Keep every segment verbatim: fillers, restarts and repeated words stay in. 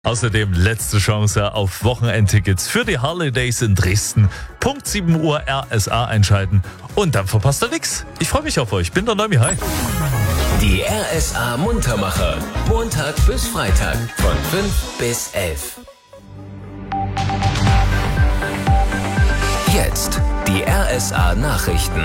Außerdem letzte Chance auf Wochenendtickets für die Harley Days in Dresden. Punkt sieben Uhr R S A einschalten und dann verpasst ihr nix. Ich freue mich auf euch. Bin der Neumi. Hi. Die R S A Muntermacher. Montag bis Freitag von fünf bis elf. Jetzt die R S A Nachrichten.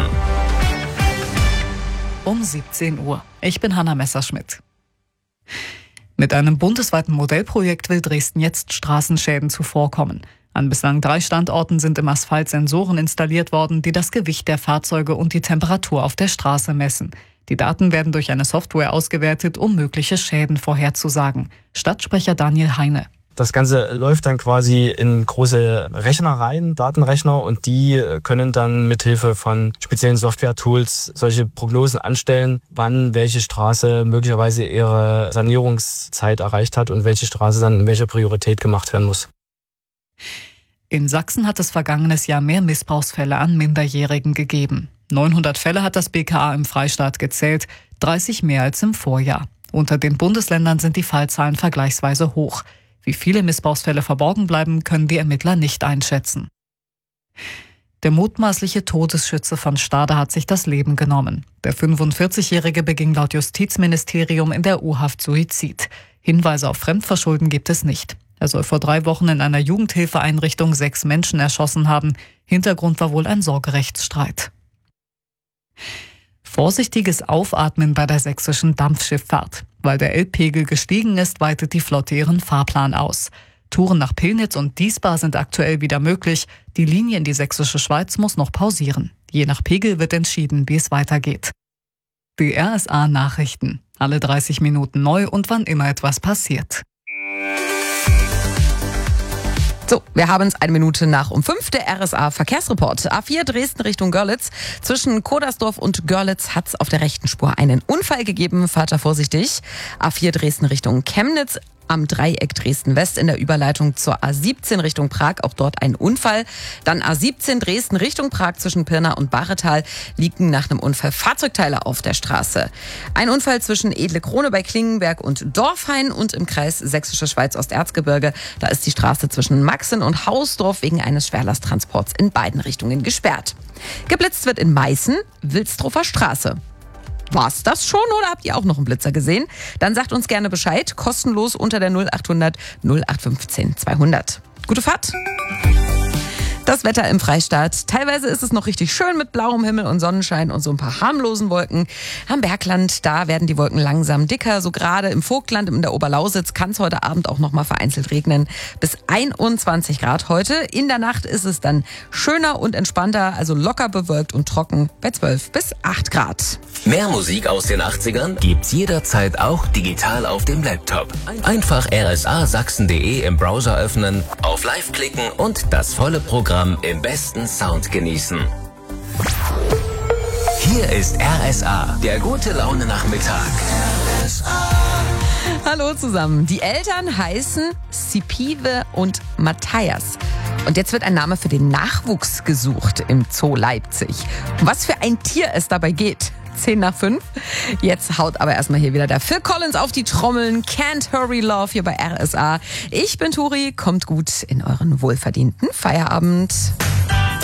Um siebzehn Uhr. Ich bin Hanna Messerschmidt. Mit einem bundesweiten Modellprojekt will Dresden jetzt Straßenschäden zuvorkommen. An bislang drei Standorten sind im Asphalt Sensoren installiert worden, die das Gewicht der Fahrzeuge und die Temperatur auf der Straße messen. Die Daten werden durch eine Software ausgewertet, um mögliche Schäden vorherzusagen. Stadtsprecher Daniel Heine. Das Ganze läuft dann quasi in große Rechner rein, Datenrechner, und die können dann mithilfe von speziellen Software-Tools solche Prognosen anstellen, wann welche Straße möglicherweise ihre Sanierungszeit erreicht hat und welche Straße dann in welcher Priorität gemacht werden muss. In Sachsen hat es vergangenes Jahr mehr Missbrauchsfälle an Minderjährigen gegeben. neunhundert Fälle hat das B K A im Freistaat gezählt, dreißig mehr als im Vorjahr. Unter den Bundesländern sind die Fallzahlen vergleichsweise hoch. Wie viele Missbrauchsfälle verborgen bleiben, können die Ermittler nicht einschätzen. Der mutmaßliche Todesschütze von Stade hat sich das Leben genommen. Der fünfundvierzigjährige beging laut Justizministerium in der U-Haft Suizid. Hinweise auf Fremdverschulden gibt es nicht. Er soll vor drei Wochen in einer Jugendhilfeeinrichtung sechs Menschen erschossen haben. Hintergrund war wohl ein Sorgerechtsstreit. Vorsichtiges Aufatmen bei der sächsischen Dampfschifffahrt. Weil der Elbpegel gestiegen ist, weitet die Flotte ihren Fahrplan aus. Touren nach Pillnitz und Diesbar sind aktuell wieder möglich. Die Linie in die sächsische Schweiz muss noch pausieren. Je nach Pegel wird entschieden, wie es weitergeht. Die R S A Nachrichten. Alle dreißig Minuten neu und wann immer etwas passiert. So, wir haben es eine Minute nach um fünf, der R S A Verkehrsreport. A vier Dresden Richtung Görlitz. Zwischen Kodersdorf und Görlitz hat es auf der rechten Spur einen Unfall gegeben. Fahrt da vorsichtig. A vier Dresden Richtung Chemnitz. Am Dreieck Dresden-West in der Überleitung zur A siebzehn Richtung Prag, auch dort ein Unfall. Dann A siebzehn Dresden Richtung Prag zwischen Pirna und Baretal liegen nach einem Unfall Fahrzeugteile auf der Straße. Ein Unfall zwischen Edle Krone bei Klingenberg und Dorfhain und im Kreis Sächsische Schweiz-Osterzgebirge. Da ist die Straße zwischen Maxen und Hausdorf wegen eines Schwerlasttransports in beiden Richtungen gesperrt. Geblitzt wird in Meißen, Wilsdruffer Straße. War's das schon oder habt ihr auch noch einen Blitzer gesehen? Dann sagt uns gerne Bescheid, kostenlos unter der null achthundert null acht fünfzehn zweihundert. Gute Fahrt! Das Wetter im Freistaat. Teilweise ist es noch richtig schön mit blauem Himmel und Sonnenschein und so ein paar harmlosen Wolken. Am Bergland, da werden die Wolken langsam dicker. So gerade im Vogtland, in der Oberlausitz kann es heute Abend auch noch mal vereinzelt regnen. Bis einundzwanzig Grad heute. In der Nacht ist es dann schöner und entspannter, also locker bewölkt und trocken bei zwölf bis acht Grad. Mehr Musik aus den achtzigern gibt's jederzeit auch digital auf dem Laptop. Einfach r s a sachsen punkt d e im Browser öffnen, auf Live klicken und das volle Programm im besten Sound genießen. Hier ist R S A, der gute Laune Nachmittag. R S A. Hallo zusammen. Die Eltern heißen Sipive und Matthias. Und jetzt wird ein Name für den Nachwuchs gesucht im Zoo Leipzig. Um was für ein Tier es dabei geht. zehn nach fünf. Jetzt haut aber erstmal hier wieder der Phil Collins auf die Trommeln. Can't Hurry Love hier bei R S A. Ich bin Turi. Kommt gut in euren wohlverdienten Feierabend.